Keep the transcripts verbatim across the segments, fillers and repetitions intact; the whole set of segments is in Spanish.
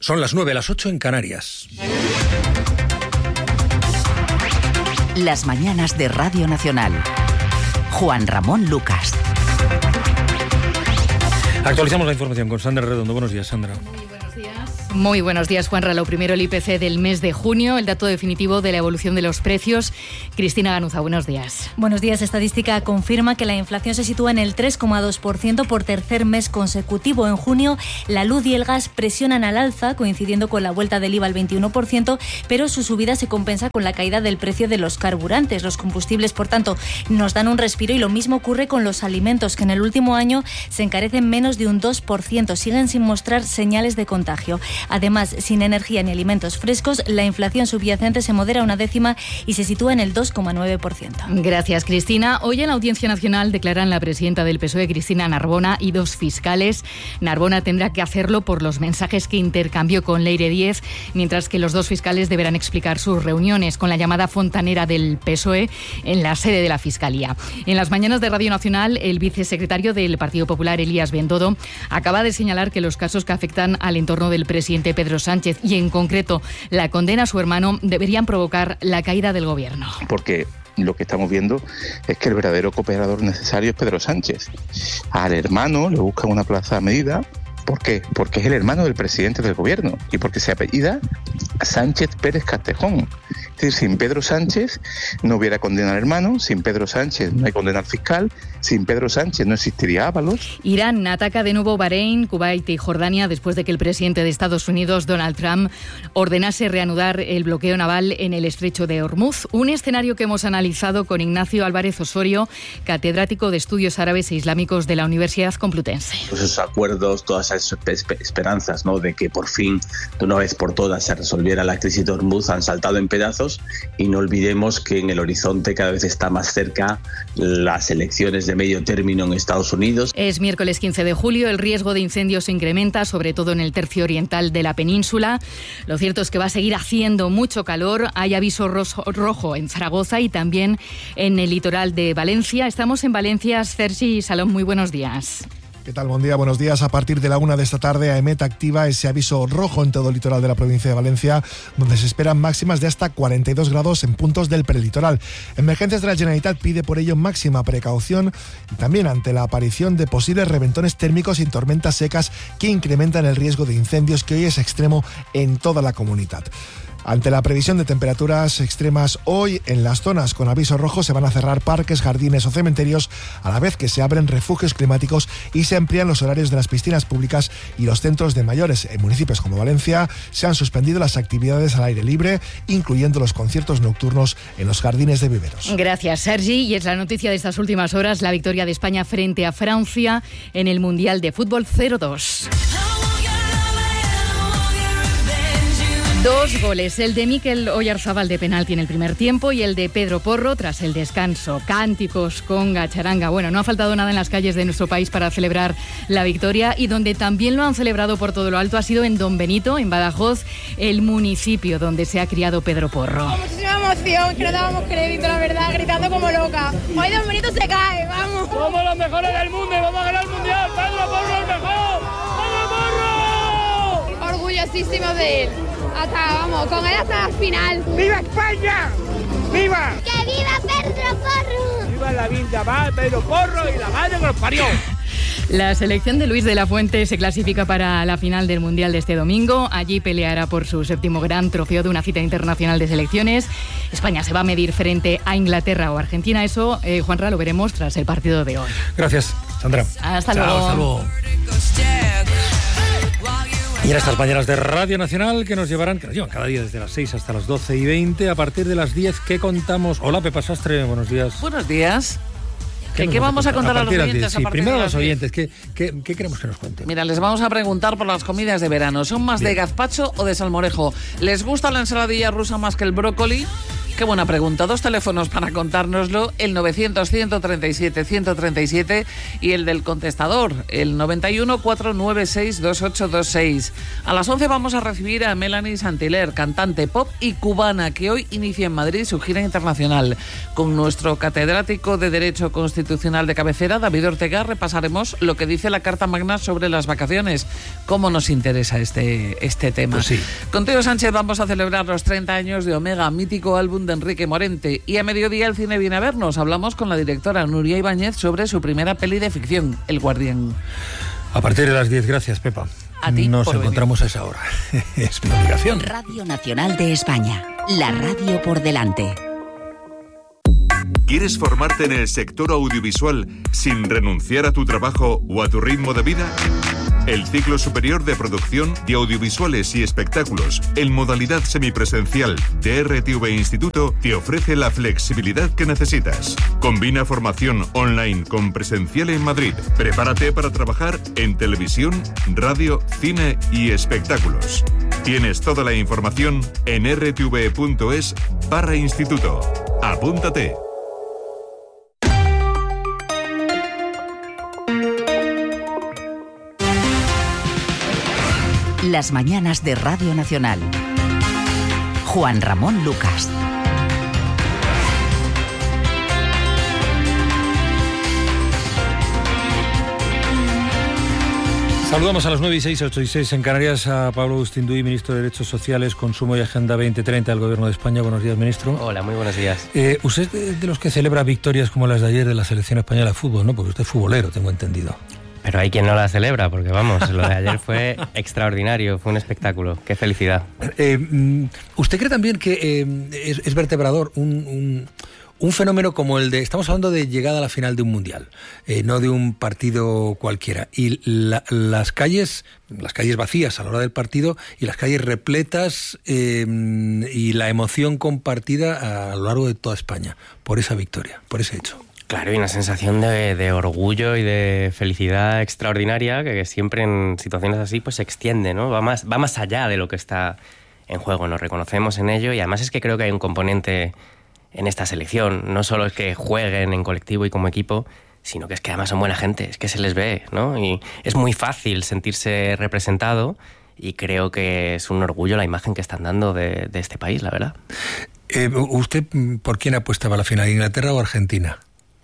Son las nueve, las ocho en Canarias. Las mañanas de Radio Nacional. Juan Ramón Lucas. Actualizamos la información con Sandra Redondo. Buenos días, Sandra. Muy buenos días, Juanra. Lo primero, el I P C del mes de junio, el dato definitivo de la evolución de los precios. Cristina Ganuza, buenos días. Buenos días. Estadística confirma que la inflación se sitúa en el tres coma dos por ciento por tercer mes consecutivo. En junio, la luz y el gas presionan al alza, coincidiendo con la vuelta del I V A al veintiuno por ciento, pero su subida se compensa con la caída del precio de los carburantes. Los combustibles, por tanto, nos dan un respiro, y lo mismo ocurre con los alimentos, que en el último año se encarecen menos de un dos por ciento. Siguen sin mostrar señales de contagio. Además, sin energía ni alimentos frescos, la inflación subyacente se modera una décima y se sitúa en el dos coma nueve por ciento. Gracias, Cristina. Hoy en la Audiencia Nacional declaran la presidenta del P S O E, Cristina Narbona, y dos fiscales. Narbona tendrá que hacerlo por los mensajes que intercambió con Leire Díez, mientras que los dos fiscales deberán explicar sus reuniones con la llamada fontanera del P S O E en la sede de la Fiscalía. En las mañanas de Radio Nacional, el vicesecretario del Partido Popular, Elías Bendodo, acaba de señalar que los casos que afectan al entorno del presidente Pedro Sánchez, y en concreto la condena a su hermano, deberían provocar la caída del gobierno. Porque lo que estamos viendo es que el verdadero cooperador necesario es Pedro Sánchez. Al hermano le buscan una plaza a medida. ¿Por qué? Porque es el hermano del presidente del gobierno y porque se apellida Sánchez Pérez Castejón. Es decir, sin Pedro Sánchez no hubiera condena al hermano, sin Pedro Sánchez no hay condena al fiscal, sin Pedro Sánchez no existiría Ábalos. Irán ataca de nuevo Bahrein, Kuwait y Jordania después de que el presidente de Estados Unidos, Donald Trump, ordenase reanudar el bloqueo naval en el estrecho de Hormuz. Un escenario que hemos analizado con Ignacio Álvarez Osorio, catedrático de Estudios Árabes e Islámicos de la Universidad Complutense. Pues esos acuerdos, todas esas esperanzas, ¿no?, de que por fin, de una vez por todas, se resolviera la crisis de Hormuz, han saltado en pedazos, y no olvidemos que en el horizonte cada vez está más cerca las elecciones de medio término en Estados Unidos. Es miércoles quince de julio, el riesgo de incendios se incrementa, sobre todo en el tercio oriental de la península. Lo cierto es que va a seguir haciendo mucho calor. Hay aviso rojo en Zaragoza y también en el litoral de Valencia. Estamos en Valencia. Sergi Salón, muy buenos días. ¿Qué tal? Buen día, buenos días. A partir de la una de esta tarde, AEMET activa ese aviso rojo en todo el litoral de la provincia de Valencia, donde se esperan máximas de hasta cuarenta y dos grados en puntos del prelitoral. Emergencias de la Generalitat pide por ello máxima precaución, y también ante la aparición de posibles reventones térmicos y tormentas secas que incrementan el riesgo de incendios, que hoy es extremo en toda la comunidad. Ante la previsión de temperaturas extremas hoy, en las zonas con aviso rojo se van a cerrar parques, jardines o cementerios, a la vez que se abren refugios climáticos y se amplían los horarios de las piscinas públicas y los centros de mayores. En municipios como Valencia se han suspendido las actividades al aire libre, incluyendo los conciertos nocturnos en los jardines de viveros. Gracias, Sergi. Y es la noticia de estas últimas horas, la victoria de España frente a Francia en el Mundial de Fútbol cero dos. Dos goles, el de Mikel Oyarzabal de penalti en el primer tiempo y el de Pedro Porro tras el descanso. Cánticos, conga, charanga. Bueno, no ha faltado nada en las calles de nuestro país para celebrar la victoria, y donde también lo han celebrado por todo lo alto ha sido en Don Benito, en Badajoz, el municipio donde se ha criado Pedro Porro. Muchísima emoción, que no dábamos crédito, la verdad, gritando como loca. Hoy Don Benito se cae, vamos. Somos los mejores del mundo y vamos a ganar el mundial. Pedro Porro el mejor. ¡Pedro Porro! Orgullosísimo de él. Hasta, vamos, con él hasta la final. ¡Viva España! ¡Viva! ¡Que viva Pedro Porro! ¡Viva la vida, va Pedro Porro y la madre que los parió! La selección de Luis de la Fuente se clasifica para la final del Mundial de este domingo. Allí peleará por su séptimo gran trofeo de una cita internacional de selecciones. España se va a medir frente a Inglaterra o Argentina. Eso, eh, Juanra, lo veremos tras el partido de hoy. Gracias, Sandra. Hasta Chao, luego. Hasta luego. Y en estas mañanas de Radio Nacional, que nos llevarán, que nos llevan cada día desde las seis hasta las doce y veinte, a partir de las diez, ¿qué contamos? Hola, Pepa Sastre, buenos días. Buenos días. ¿Qué, ¿Qué, ¿Qué vamos a contar a, a los oyentes? Sí, a primero a los oyentes, ¿qué, qué, ¿qué queremos que nos cuenten? Mira, les vamos a preguntar por las comidas de verano. ¿Son más Bien. de gazpacho o de salmorejo? ¿Les gusta la ensaladilla rusa más que el brócoli? Qué buena pregunta. Dos teléfonos para contárnoslo, el novecientos, ciento treinta y siete, ciento treinta y siete y el del contestador, el noventa y uno, cuatrocientos noventa y seis, veintiocho veintiséis. A las once vamos a recibir a Melanie Saint-Hilaire, cantante pop y cubana, que hoy inicia en Madrid su gira internacional. Con nuestro catedrático de Derecho Constitucional de cabecera, David Ortega, repasaremos lo que dice la Carta Magna sobre las vacaciones. ¿Cómo nos interesa este, este tema? Pues sí. Con Teo Sánchez vamos a celebrar los treinta años de Omega, mítico álbum de Enrique Morente. Y a mediodía el cine viene a vernos. Hablamos con la directora Nuria Ibáñez sobre su primera peli de ficción, El Guardián. A partir de las diez, gracias, Pepa. A ti Nos por encontramos venir. a esa hora. Es mi obligación. Radio Nacional de España. La radio por delante. ¿Quieres formarte en el sector audiovisual sin renunciar a tu trabajo o a tu ritmo de vida? El ciclo superior de producción de audiovisuales y espectáculos en modalidad semipresencial de R T V Instituto te ofrece la flexibilidad que necesitas. Combina formación online con presencial en Madrid. Prepárate para trabajar en televisión, radio, cine y espectáculos. Tienes toda la información en r t v punto es barra instituto. Apúntate. Las mañanas de Radio Nacional. Juan Ramón Lucas. Saludamos a las nueve y seis, ocho y seis en Canarias a Pablo Agustín Duy, ministro de Derechos Sociales, Consumo y Agenda veinte treinta del Gobierno de España. Buenos días, ministro. Hola, muy buenos días. Eh, usted es de los que celebra victorias como las de ayer de la selección española de fútbol, ¿no? Porque usted es futbolero, tengo entendido. Pero hay quien no la celebra, porque vamos, lo de ayer fue extraordinario, fue un espectáculo. ¡Qué felicidad! Eh, ¿Usted cree también que eh, es, es vertebrador un, un, un fenómeno como el de... Estamos hablando de llegada a la final de un mundial, eh, no de un partido cualquiera. Y la, las calles, las calles vacías a la hora del partido y las calles repletas eh, y la emoción compartida a lo largo de toda España por esa victoria, por ese hecho. Claro, y una sensación de, de orgullo y de felicidad extraordinaria que, que siempre en situaciones así pues se extiende, ¿no? Va más, va más allá de lo que está en juego, nos reconocemos en ello y además es que creo que hay un componente en esta selección, no solo es que jueguen en colectivo y como equipo, sino que es que además son buena gente, es que se les ve, ¿no? Y es muy fácil sentirse representado y creo que es un orgullo la imagen que están dando de, de este país, la verdad. Eh, ¿Usted por quién apuestaba a la final, Inglaterra o Argentina?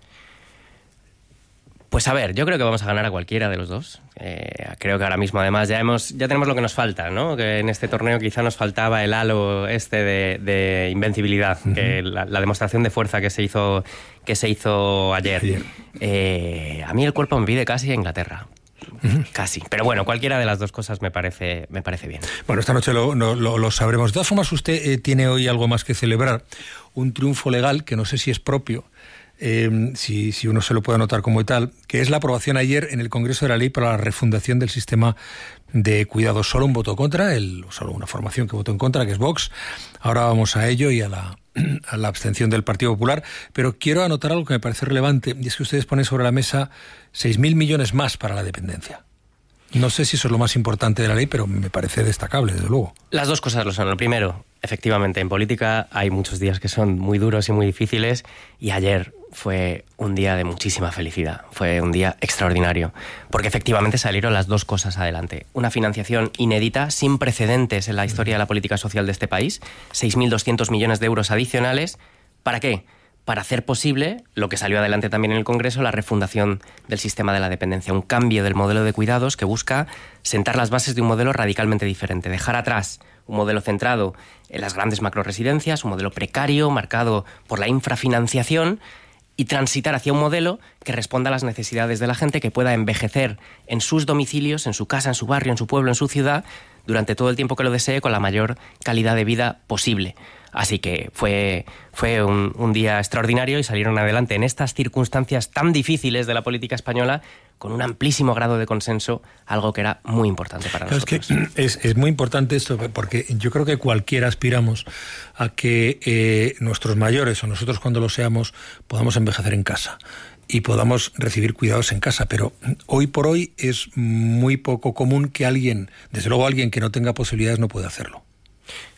Pues a ver, yo creo que vamos a ganar a cualquiera de los dos. Eh, creo que ahora mismo además ya hemos ya tenemos lo que nos falta, ¿no? Que en este torneo quizá nos faltaba el halo este de, de invencibilidad, uh-huh. que la, la demostración de fuerza que se hizo que se hizo ayer. ayer. Eh, a mí el cuerpo me pide casi a Inglaterra. Uh-huh. Casi. Pero bueno, cualquiera de las dos cosas me parece, me parece bien. Bueno, esta noche lo, lo, lo sabremos. De todas formas, usted eh, tiene hoy algo más que celebrar. Un triunfo legal que no sé si es propio. Eh, si, si uno se lo puede anotar como tal, que es la aprobación ayer en el Congreso de la Ley para la refundación del sistema de cuidados. Solo un voto contra, el, solo una formación que votó en contra, que es Vox. Ahora vamos a ello y a la, a la abstención del Partido Popular, pero quiero anotar algo que me parece relevante, y es que ustedes ponen sobre la mesa seis mil millones más para la dependencia. No sé si eso es lo más importante de la ley, pero me parece destacable, desde luego. Las dos cosas lo son. Lo primero, efectivamente, en política hay muchos días que son muy duros y muy difíciles, y ayer fue un día de muchísima felicidad. Fue un día extraordinario, porque efectivamente salieron las dos cosas adelante. Una financiación inédita, sin precedentes en la historia de la política social de este país, seis mil doscientos millones de euros adicionales. ¿Para qué? Para hacer posible lo que salió adelante también en el Congreso, la refundación del sistema de la dependencia, un cambio del modelo de cuidados que busca sentar las bases de un modelo radicalmente diferente, dejar atrás un modelo centrado en las grandes macroresidencias, un modelo precario, marcado por la infrafinanciación, y transitar hacia un modelo que responda a las necesidades de la gente, que pueda envejecer en sus domicilios, en su casa, en su barrio, en su pueblo, en su ciudad, durante todo el tiempo que lo desee, con la mayor calidad de vida posible. Así que fue, fue un, un día extraordinario y salieron adelante en estas circunstancias tan difíciles de la política española con un amplísimo grado de consenso, algo que era muy importante para nosotros. Es que es, es muy importante esto, porque yo creo que cualquiera aspiramos a que eh, nuestros mayores o nosotros cuando lo seamos podamos envejecer en casa y podamos recibir cuidados en casa, pero hoy por hoy es muy poco común que alguien, desde luego alguien que no tenga posibilidades no pueda hacerlo.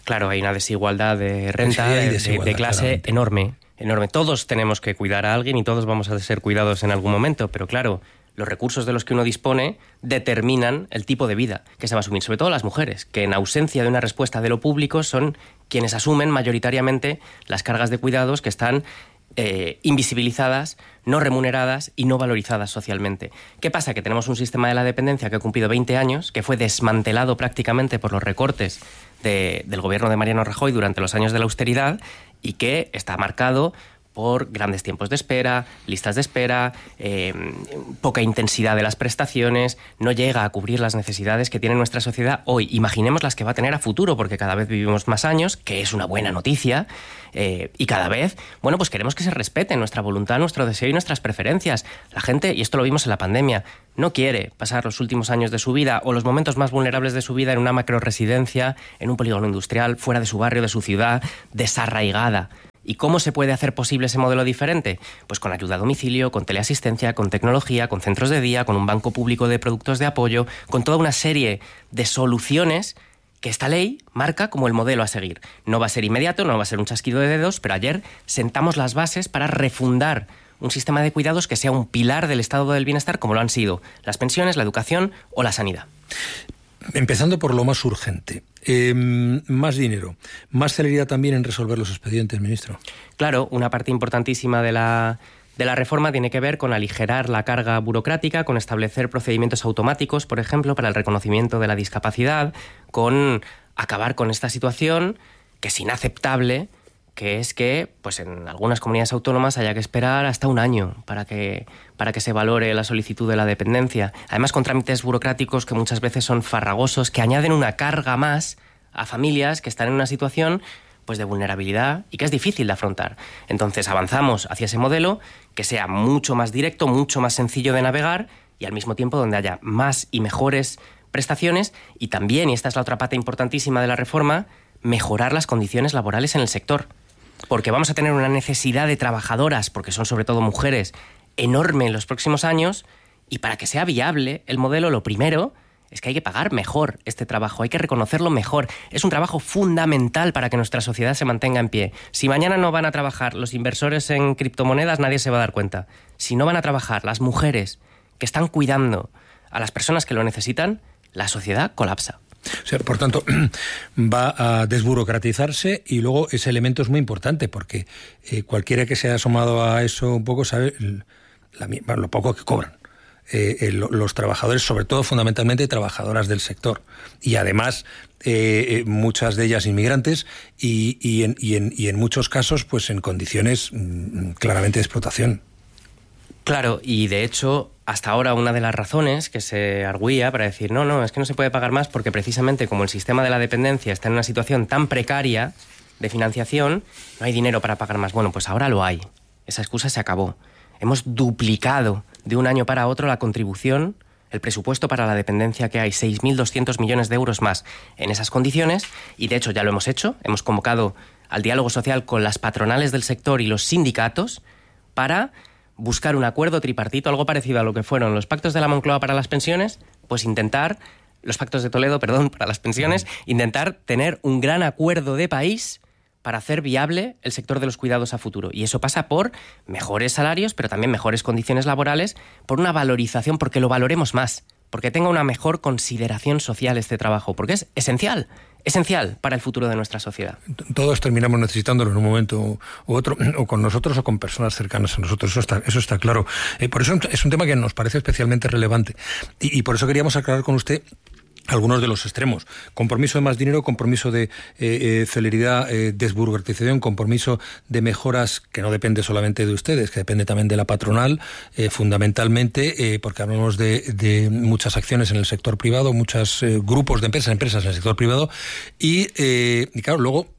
Claro, hay una desigualdad de renta, sí, desigualdad, de, de clase claramente. enorme, enorme. Todos tenemos que cuidar a alguien y todos vamos a ser cuidados en algún momento, pero claro, los recursos de los que uno dispone determinan el tipo de vida que se va a asumir, sobre todo las mujeres, que en ausencia de una respuesta de lo público son quienes asumen mayoritariamente las cargas de cuidados que están eh, invisibilizadas, no remuneradas y no valorizadas socialmente. ¿Qué pasa? Que tenemos un sistema de la dependencia que ha cumplido veinte años, que fue desmantelado prácticamente por los recortes de, del gobierno de Mariano Rajoy durante los años de la austeridad y que está marcado por grandes tiempos de espera, listas de espera, eh, poca intensidad de las prestaciones, no llega a cubrir las necesidades que tiene nuestra sociedad hoy. Imaginemos las que va a tener a futuro, porque cada vez vivimos más años, que es una buena noticia, eh, y cada vez, bueno, pues queremos que se respete nuestra voluntad, nuestro deseo y nuestras preferencias. La gente, y esto lo vimos en la pandemia, no quiere pasar los últimos años de su vida o los momentos más vulnerables de su vida en una macroresidencia, en un polígono industrial, fuera de su barrio, de su ciudad, desarraigada. ¿Y cómo se puede hacer posible ese modelo diferente? Pues con ayuda a domicilio, con teleasistencia, con tecnología, con centros de día, con un banco público de productos de apoyo, con toda una serie de soluciones que esta ley marca como el modelo a seguir. No va a ser inmediato, no va a ser un chasquido de dedos, pero ayer sentamos las bases para refundar un sistema de cuidados que sea un pilar del estado del bienestar como lo han sido las pensiones, la educación o la sanidad. Empezando por lo más urgente. Eh, más dinero, más celeridad también en resolver los expedientes, ministro. Claro, una parte importantísima de la, de la reforma tiene que ver con aligerar la carga burocrática, con establecer procedimientos automáticos, por ejemplo, para el reconocimiento de la discapacidad, con acabar con esta situación que es inaceptable, que es que pues en algunas comunidades autónomas haya que esperar hasta un año para que, para que se valore la solicitud de la dependencia. Además, con trámites burocráticos que muchas veces son farragosos, que añaden una carga más a familias que están en una situación pues de vulnerabilidad y que es difícil de afrontar. Entonces avanzamos hacia ese modelo que sea mucho más directo, mucho más sencillo de navegar y al mismo tiempo donde haya más y mejores prestaciones y también, y esta es la otra pata importantísima de la reforma, mejorar las condiciones laborales en el sector. Porque vamos a tener una necesidad de trabajadoras, porque son sobre todo mujeres, enorme en los próximos años, y para que sea viable el modelo, lo primero es que hay que pagar mejor este trabajo, hay que reconocerlo mejor. Es un trabajo fundamental para que nuestra sociedad se mantenga en pie. Si mañana no van a trabajar los inversores en criptomonedas, nadie se va a dar cuenta. Si no van a trabajar las mujeres que están cuidando a las personas que lo necesitan, la sociedad colapsa. O sea, por tanto, va a desburocratizarse y luego ese elemento es muy importante porque eh, cualquiera que se haya asomado a eso un poco sabe la, la, lo poco que cobran. Eh, eh, los trabajadores, sobre todo fundamentalmente trabajadoras del sector y además eh, muchas de ellas inmigrantes y, y, en, y, en, y en muchos casos pues en condiciones mmm, claramente de explotación. Claro, y de hecho, hasta ahora una de las razones que se arguía para decir no, no, es que no se puede pagar más porque precisamente como el sistema de la dependencia está en una situación tan precaria de financiación, no hay dinero para pagar más. Bueno, pues ahora lo hay. Esa excusa se acabó. Hemos duplicado de un año para otro la contribución, el presupuesto para la dependencia que hay, seis mil doscientos millones de euros más en esas condiciones, y de hecho ya lo hemos hecho. Hemos convocado al diálogo social con las patronales del sector y los sindicatos para buscar un acuerdo tripartito, algo parecido a lo que fueron los pactos de la Moncloa para las pensiones, pues intentar, los pactos de Toledo, perdón, para las pensiones, intentar tener un gran acuerdo de país para hacer viable el sector de los cuidados a futuro. Y eso pasa por mejores salarios, pero también mejores condiciones laborales, por una valorización, porque lo valoremos más, porque tenga una mejor consideración social este trabajo, porque es esencial. Esencial para el futuro de nuestra sociedad. Todos terminamos necesitándolo en un momento u otro, o con nosotros o con personas cercanas a nosotros, eso está, eso está claro. Eh, por eso es un tema que nos parece especialmente relevante. Y, y por eso queríamos aclarar con usted algunos de los extremos. Compromiso de más dinero, compromiso de eh, eh, celeridad, eh, desburocratización, compromiso de mejoras que no depende solamente de ustedes, que depende también de la patronal, eh, fundamentalmente, eh, porque hablamos de, de muchas acciones en el sector privado, muchos eh, grupos de empresas, empresas en el sector privado, y, eh, y claro, luego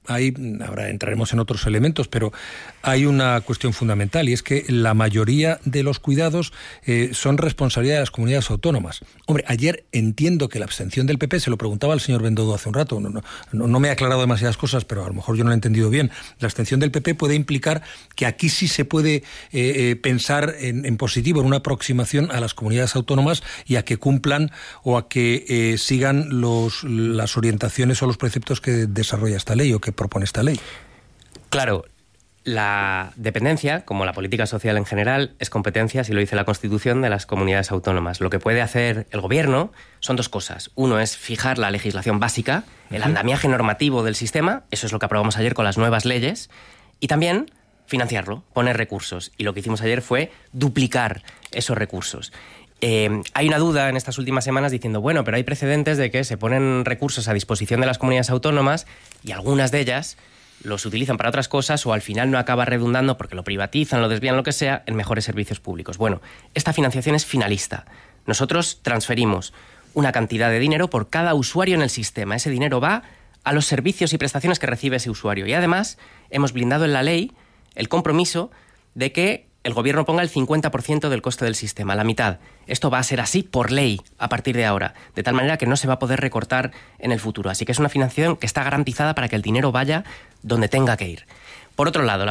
hay, ahora entraremos en otros elementos, pero hay una cuestión fundamental y es que la mayoría de los cuidados eh, son responsabilidad de las comunidades autónomas. Hombre, ayer entiendo que la abstención del P P, se lo preguntaba al señor Bendodo hace un rato, no, no, no me ha aclarado demasiadas cosas, pero a lo mejor yo no lo he entendido bien. La abstención del P P puede implicar que aquí sí se puede eh, eh, pensar en, en positivo, en una aproximación a las comunidades autónomas y a que cumplan o a que eh, sigan los, las orientaciones o los preceptos que desarrolla esta ley o que propone esta ley. Claro, la dependencia, como la política social en general, es competencia, si lo dice la Constitución, de las comunidades autónomas. Lo que puede hacer el Gobierno son dos cosas. Uno es fijar la legislación básica, el andamiaje normativo del sistema, eso es lo que aprobamos ayer con las nuevas leyes, y también financiarlo, poner recursos. Y lo que hicimos ayer fue duplicar esos recursos. Eh, hay una duda en estas últimas semanas diciendo, bueno, pero hay precedentes de que se ponen recursos a disposición de las comunidades autónomas y algunas de ellas los utilizan para otras cosas o al final no acaba redundando porque lo privatizan, lo desvían, lo que sea, en mejores servicios públicos. Bueno, esta financiación es finalista. Nosotros transferimos una cantidad de dinero por cada usuario en el sistema. Ese dinero va a los servicios y prestaciones que recibe ese usuario. Y además hemos blindado en la ley el compromiso de que el Gobierno ponga el cincuenta por ciento del coste del sistema, la mitad. Esto va a ser así por ley a partir de ahora, de tal manera que no se va a poder recortar en el futuro. Así que es una financiación que está garantizada para que el dinero vaya donde tenga que ir. Por otro lado,